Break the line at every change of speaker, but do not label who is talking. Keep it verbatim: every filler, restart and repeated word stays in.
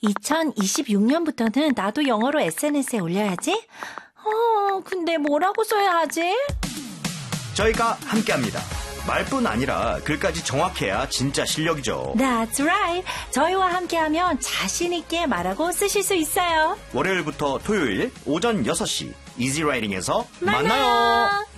이천이십육 년부터는 나도 영어로 에스엔에스에 올려야지. 어, 근데 뭐라고 써야 하지?
저희가 함께합니다. 말뿐 아니라 글까지 정확해야 진짜 실력이죠.
That's right. 저희와 함께하면 자신 있게 말하고 쓰실 수 있어요.
월요일부터 토요일 오전 여섯 시 이지라이팅에서
만나요.
만나요.